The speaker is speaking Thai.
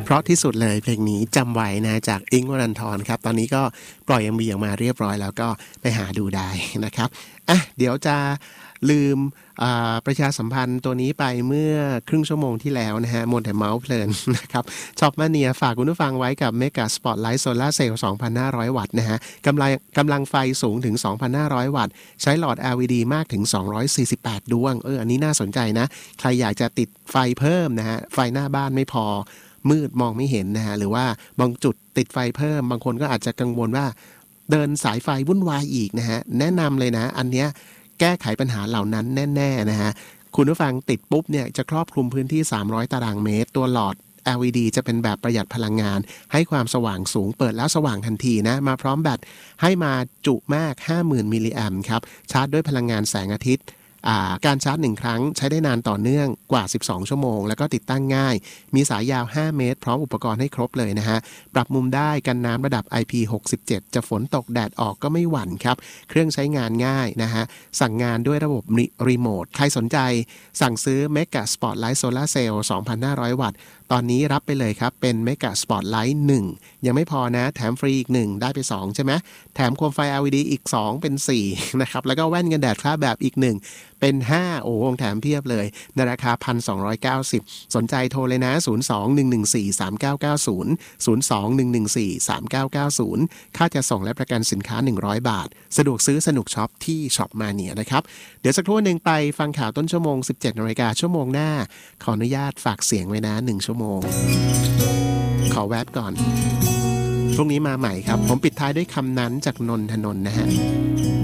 ราะที่สุดเลยเพลงนี้จำไว้นะจากอิงค์วรันธรครับตอนนี้ก็ปล่อย MV ออกมาเรียบร้อยแล้วก็ไปหาดูได้นะครับเดี๋ยวจะลืมประชาสัมพันธ์ตัวนี้ไปเมื่อครึ่งชั่วโมงที่แล้วนะฮะมัวแต่เมาส์เพลินนะครับช็อปมาเนียฝากคุณผู้ฟังไว้กับเมกะสปอตไลท์โซลาร์เซลล์ 2,500 วัตต์นะฮะกำลังไฟสูงถึง 2,500 วัตต์ใช้หลอด LED มากถึง248ดวงอันนี้น่าสนใจนะใครอยากจะติดไฟเพิ่มนะฮะไฟหน้าบ้านไม่พอมืดมองไม่เห็นนะฮะหรือว่าบางจุดติดไฟเพิ่มบางคนก็อาจจะกังวลว่าเดินสายไฟวุ่นวายอีกนะฮะแนะนำเลยนะอันเนี้ยแก้ไขปัญหาเหล่านั้นแน่ๆนะฮะคุณผู้ฟังติดปุ๊บเนี่ยจะครอบคลุมพื้นที่300ตารางเมตรตัวหลอด LED จะเป็นแบบประหยัดพลังงานให้ความสว่างสูงเปิดแล้วสว่างทันทีนะมาพร้อมแบตให้มาจุมาก 50,000 มิลลิแอมป์ครับชาร์จด้วยพลังงานแสงอาทิตย์การชาร์จ1ครั้งใช้ได้นานต่อเนื่องกว่า12ชั่วโมงแล้วก็ติดตั้งง่ายมีสายยาว5เมตรพร้อมอุปกรณ์ให้ครบเลยนะฮะปรับมุมได้กันน้ำระดับ IP67 จะฝนตกแดดออกก็ไม่หวั่นครับเครื่องใช้งานง่ายนะฮะสั่งงานด้วยระบบรีโมทใครสนใจสั่งซื้อ Mega Spotlight Solar Cell 2,500 วัตต์ตอนนี้รับไปเลยครับเป็น Mega Spotlight 1ยังไม่พอนะแถมฟรีอีก1ได้ไป2ใช่ไหมแถมโคมไฟ LED อีก2เป็น4นะครับแล้วก็แว่นกันแดดคราบแบบอีก1เป็น5วงแถมเพียบเลยในราคา 1,290 สนใจโทรเลยนะ 02-114-3990 02-114-3990 ค่าจะส่งและประกันสินค้า100 บาทสะดวกซื้อสนุกช็อปที่ช็อปมาเนียนะครับเดี๋ยวสักครู่นึงไปฟังข่าวต้นชั่วโมง 17 นาฬิกาชั่วโมงหน้าขออนุญาตฝากเสียงไว้นะ1ชั่วโมงขอแวบก่อนพรุ่งนี้มาใหม่ครับผมปิดท้ายด้วยคำนั้นจากนนทนนท์นะฮะ